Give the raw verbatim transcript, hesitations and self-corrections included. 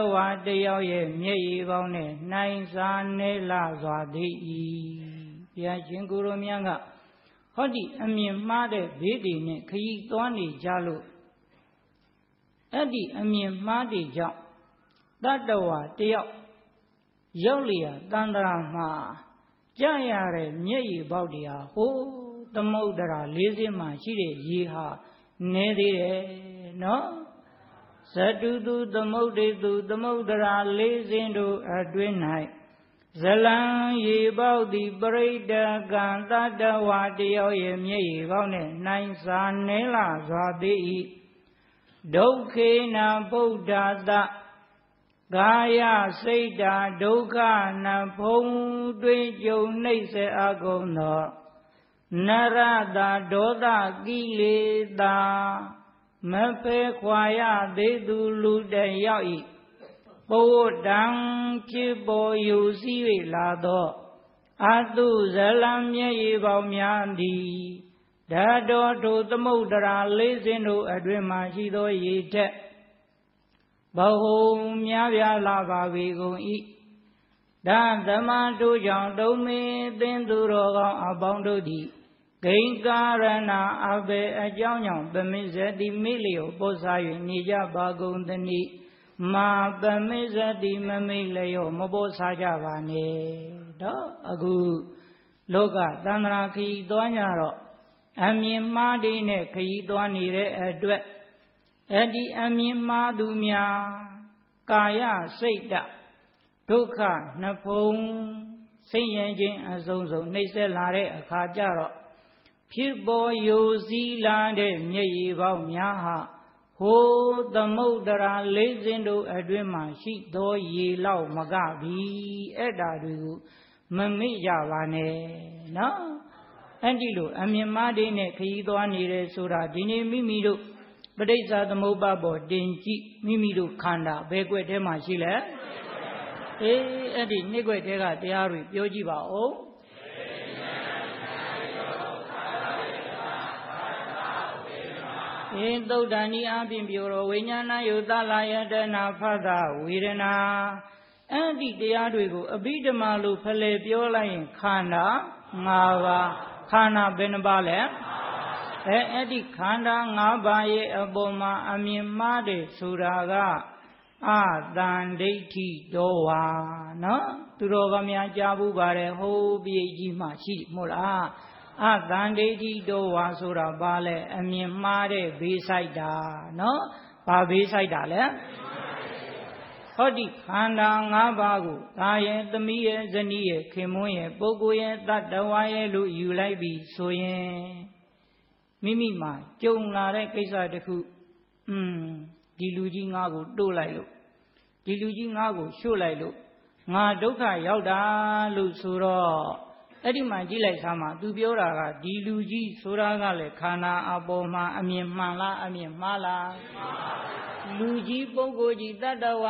ဝါတယောက်ရဲ့မျက်ရည်ပေါင်းနဲ့နိုင်စားနေလာစွာသည်၏ဘုရားရှင်ကိုရောမြတ်ကဟောဒီအမြင်မှားတဲ့ဘေးတွေနဲ့ခရီးသွားနေကြလို့အဲ့ဒီအမြင်မှားတွေကြောင့်တတ္တဝါတယောက်ရောက်လျာတန်တရာမှာကြာရတဲ့မျက်ရည်ပေါက်တွေဟာဟိုးသမုဒ္ဒရာလေးစင်းမှာရှိတဲ့ရေဟာနေသေးတယ်နော်ဇတုတုသမုဒ္ဒေတုသမုဒ္ဒရာလေးစင်းတို့အတွင်း၌ဇလံရေပေါက်သည်ပရိဒကံတတ္တဝါတယောက်ရဲ့မျက်ရည်ပေါက်နဲ့နိုင်စာနေလာစွာသေး၏ဒုက္ခေနဗုဒ္ဓတကာယစိတ်ဓာဒုက္ခနဖုံးတွေ့ကြုံနှိမ့်ဆက်အကုန်သောနရတာဒေါသကိလေသာမဖဲခွာရသေးသူလူတယောက်၏ပုဒ္ဒံဖြစ်ပေါ်ယူစည်း၍လာသောအတုဇလံမျက်ရည်ပေါင်းများသည်ဓာတော်ထိုသမုဒ္ဒရာလေးစင်းတို့အတွင်မှရှိသောရေထက်ဘဟုများပြားလာပါပေကုန်၏ဒါသမတို့ကြောင့်တုံးမင်းသင်သူတော်ကောင်းအပေါင်းတို့သည်ဂိင်္ကာရဏအဘေအကြောင်းကြောင့်ပမိဇတိမိလျောပို့စား၍နေကြပါကုန်သနည်းမာပမိဇတိမမိလျောမပို့စားကြပါနဲ့တော့အခုလောကသန္တရာခရီးသွားကြတော့အမြင်မှားတွေနဲ့ခရီးသွားနေတဲ့အတွက်အဲ့ဒီအမြင်မှားသူများကာယစိတ်ဓာတ်ဒုက္ခနှစ်ဖုံဆင်းရဲခြင်းအဆုံးစုံနှိမ့်ဆက်လာတဲ့အခါကျတော့ဖြစ်ပေါ်ယိုစီးလာတဲ့မျက်ရည်ပေါင်းများဟာဟိုးသမုဒ္ဒရာလေးစင်းတို့အတွင်းမှာရှိသောရေလောက်မကပြီအဲ့ဒါတွေကိုမမေ့ကြပါနဲ့နော်အဲ့ဒီလိုအမြင်မှားတွေနဲ့ခရီးသွားနေတယ်ဆိုတာဒီနေ့မိမိတို့ပဋိစ္စသမုပ္ပါပေါ်တင်ကြည့်မိမိတို့ခန္ဓာဘယ်ကွက်ထဲမှာရှိလဲအေးအဲ့ဒီနှစ်ကွက်ထဲကတရားတွေပြောကြည့်ပါဦးေသုဒ္ဓဏီအပြင်ပြောတော်ဝိညာဏယုတလာယတနာဖသဝေဒနာအဲ့ဒီတရားတွေကိုအဘိဓမ္မာလို့ဖလှယ်ပြောလိုက်ရင်ခန္ဓာ၅ပါးခန္ဓာဘယ်နှပါးလဲအဲအဲ့ဒီခန္ဓာ၅ပါးရဲ့အပေါ်မှာအမြင်မှားတယ်ဆိုတာကအတန်ဒိဋ္ဌိတော်ဝါနော်သူတော်ကများကြားဘူးပါတယ်ဟိုးပြေကြီးမှရှိမို့လားအတန်ဒိဋ္ဌိတော်ဝါဆိုတာဘာလဲအမြင်မှားတဲ့ဘေးဆိုင်တာနော်ဘာဘေးဆိုင်တာလဲဟောဒီခန္ဓာ၅ပါးကိုသာရဲ့သမီးရဲ့ဇနီးရဲ့ခင်မွန်းရဲ့ပုဂ္ဂိုလ်ရဲ့တတ္တဝါရဲ့လို့ယူလိုက်ပြီဆိုရင်မိမိမှာကြုံလာတဲ့ကိစ္စတစ်ခုอืมဒီလူကြီးငါ့ကိုတို့လိုက်လို့ဒီလူကြီးငါ့ကိုရှို့လိုက်လို့ငါဒုက္ခရောက်တာလို့ဆိုတော့အဲ့ဒီမှာကြည့်လိုက်သားမှာသူပြောတာကဒီလူကြီးဆိုတာကလည်းခန္ဓာအပေါ်မှာအမြင်မှန်လားအမြင်မှားလားလူကြီးပုဂ္ဂိုလ်ကြီးတတ္တဝ